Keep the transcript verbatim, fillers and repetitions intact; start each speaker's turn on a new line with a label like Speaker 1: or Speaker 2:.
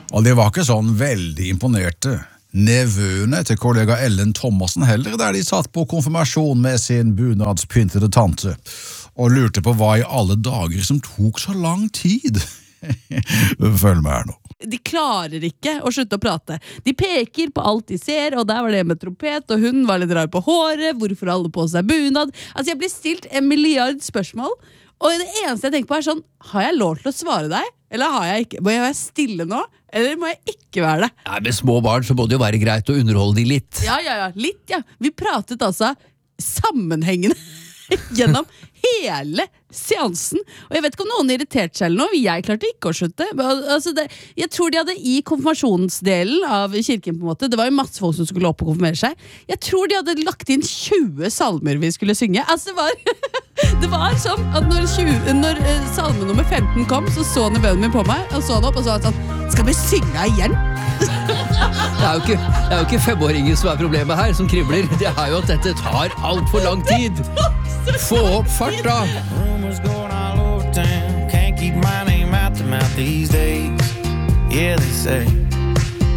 Speaker 1: Og de var ikke sånn veldig imponerte. Nevøene til kollega Ellen Thomasen heller, der de satt på konfirmasjon med sin bunadspyntede tante, og lurte på hva i alle dager som tok så lang tid. Følg med her nå.
Speaker 2: De klarer ikke å slutte å prate. De peker på alt de ser, og der var det med trompet, og hun var litt rar på håret, hvorfor alle på seg bunad. Altså, jeg blir stilt en milliard spørsmål, og det eneste jeg tenker på er sånn, har jeg lov til å svare deg? Eller har jeg ikke? Må jeg være stille nå? Eller må jeg ikke være det?
Speaker 3: Ja, med små barn så må det jo være greit å underholde de litt.
Speaker 2: Ja, ja, ja, litt, ja. Vi pratet altså sammenhengende gjennom hele seansen. Og jeg vet ikke om noen irriterte seg eller noe, jeg klarte ikke å slutte. Altså det, jeg tror de hadde i konfirmasjonsdelen av kirken på en måte, det var jo masse folk som skulle opp og konfirmere seg, jeg tror de hadde lagt inn tjue salmer vi skulle synge. Altså det var, det var sånn at når, tjue, når uh, salme nummer femten kom, så så nevøen min på meg, og så han opp og så var sånn, skal vi synge igjen?
Speaker 3: Det er jo ikke, det er jo ikke femåringen som er problemet her, som kribler. Det er jo at dette tar alt for lang tid. Få opp fart da.
Speaker 4: Rumors going all over town. Can't keep my name out the mouth these days. Yeah, they say